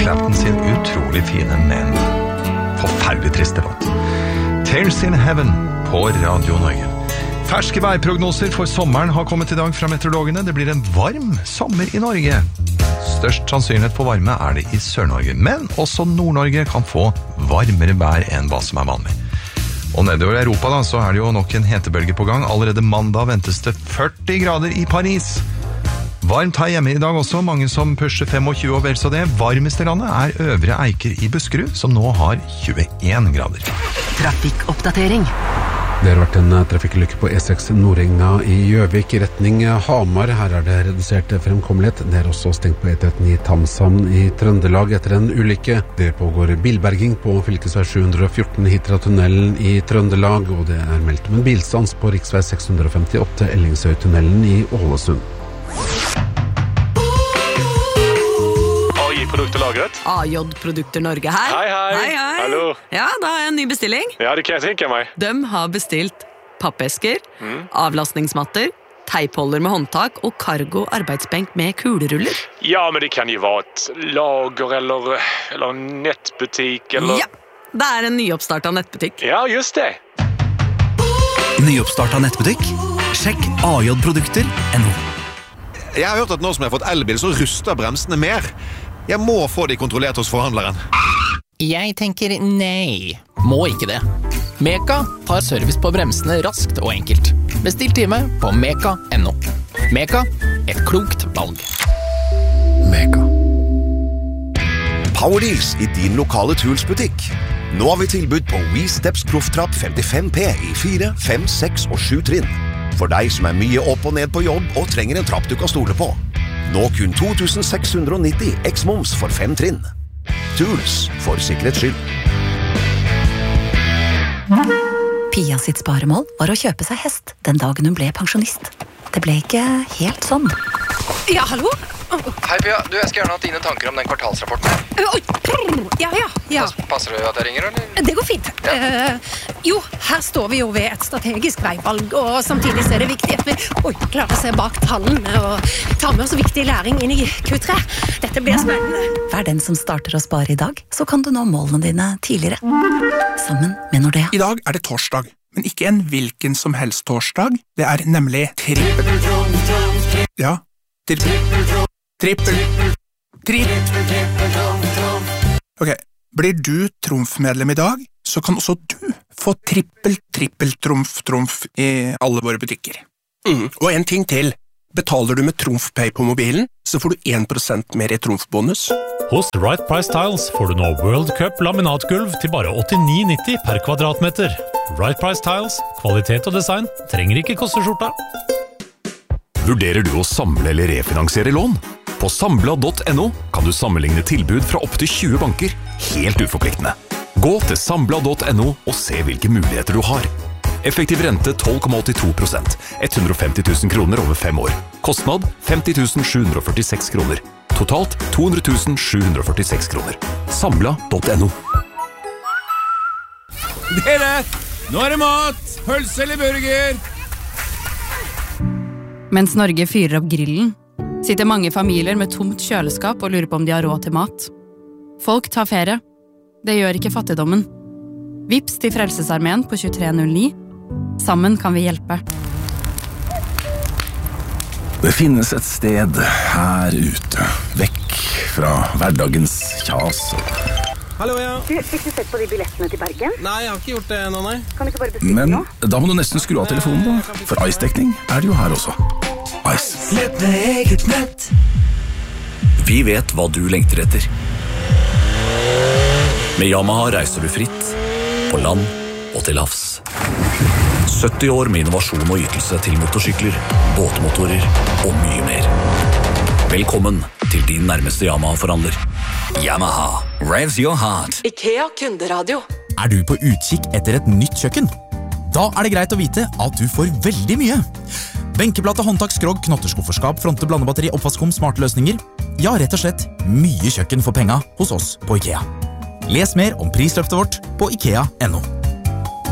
Clapton sin utrolig fine, men forferdelig triste låt. Tears in Heaven på Radio Norge. Ferske værprognoser for sommeren har kommet i dag fra meteorologene. Det blir en varm sommer i Norge. Størst sannsynlighet for varme det i Sør-Norge, men også Nord-Norge kan få varmere vær enn hva som vanlig. Og nedover Europa da, så det jo nok en hetebølge på gang. Allerede mandag ventes det 40 grader i Paris. Varmt her hjemme i dag også, mange som pusher 25 og vel så det. Varmest i landet Øvre Eiker i Buskerud, som nå har 21 grader. Trafikkoppdatering. Det har vært en trafikkulykke på E6 Nordenga i Gjøvik i retning Hamar. Her det redusert fremkommelighet. Det også stengt på E13 i Tamshamn i Trøndelag etter en ulykke. Det pågår bilberging på fylkesvei 714 Hitra-tunnelen i Trøndelag, og det meldt om en bilstans på riksvei 658 Ellingsøy-tunnelen i Ålesund. Produkterlagret. AJ Produkter Norge her. Hei. Hallo. Ja, da har jeg en ny bestilling. Ja, det kan jeg tenke meg. De har bestilt pappesker, avlastningsmatter, teipholder med håndtak og cargo arbeidsbenk med kuleruller. Ja, men det kan jo være et lager eller nettbutikk eller... Ja, det en nyoppstartet nettbutikk. Ja, just det. Nyoppstartet nettbutikk? Sjekk AJ-produkter.no. Jeg har hørt at nå som jeg har fått elbil, så ruster bremsene mer. Jeg må få de kontrollert hos forhandleren. Jeg tenker nei. Må ikke det. Meka tar service på bremsene raskt og enkelt. Bestill time på meka.no. Meka, et klokt valg. Meka. Powerdeals i din lokale Tools-butikk. Nå har vi tilbud på WeSteps Profftrapp 55P i 4, 5, 6 og 7 trinn. For deg som mye opp og ned på jobb og trenger en trapp du kan stole på. Nå kun 2690 X-moms for 5 trinn. Tools for sikkerhets skyld. Pia sitt sparemål var å kjøpe seg hest den dagen hun ble pensjonist. Det ble ikke helt sånn. Ja, hallo? Hei Pia, jeg skal gjerne ha dine tanker om den kvartalsrapporten. Ja. Passer det at jeg ringer, eller? Det går fint. Ja. Jo, her står vi jo ved et strategisk veivalg, og samtidig så det viktig at vi klarer å se bak tallene og ta med oss viktig læring inn i Q3. Dette blir spennende. Vær den som starter å spare i dag, så kan du nå målene dine tidligere. Sammen med Nordea. I dag det torsdag, men ikke en hvilken som helst torsdag. Det nemlig trippel. Ja, trippel. Ok, blir du trumfmedlem i dag, så kan også du få trippel-trumf i alle våre butikker. Og en ting til. Betaler du med TrumfPay på mobilen, så får du 1% mer i trumfbonus. Hos Right Price Tiles får du nå World Cup laminatgulv til bare 89,90 per kvadratmeter. Right Price Tiles, kvalitet og design, trenger ikke koste skjorta. Vurderer du å samle eller refinansiere lån? På Sambla.no kan du sammenligne tilbud fra opp til 20 banker, helt uforpliktende. Gå til Sambla.no og se hvilke muligheter du har. Effektiv rente 12,82%, 150 000 kroner over 5 år. Kostnad 50 746 kroner. Totalt 200 746 kroner. Sambla.no. Dere, nå det mat! Pølse eller burger? Mens Norge fyrer opp grillen, sitter mange familier med tomt kjøleskap og lurer på om de har råd til mat. Folk tar ferie. Det gjør ikke fattigdommen. Vips til Frelsesarmeen på 2309. Sammen kan vi hjelpe. Det finnes et sted her ute, vekk fra hverdagens kjas. Hallo, ja. Fikk du sett på de billettene til Bergen? Nei, jeg har ikke gjort det ennå, nei. Kan du ikke bare bestille Men nå? da må du nesten skru av telefonen da, for Ice-dekning det jo her også. Ice. Lett med eget nett. Vi vet hva du lengter etter. Med Yamaha reiser du fritt, på land og til havs. 70 år med innovasjon og ytelse til motorsykler, båtmotorer og mye mer. Velkommen til din nærmeste Yamaha-forhandler. Yamaha, revs your heart. IKEA kunderadio. Du på utkikk etter et nytt kjøkken? Da det greit å vite at du får veldig mye. Benkeplate, håndtak, skrog, knotterskufferskap, fronte, blandebatteri, oppvaskom, smarte løsninger. Ja, rett og slett mye kjøkken for penga hos oss på IKEA. Les mer om prisløftet vårt på IKEA.no.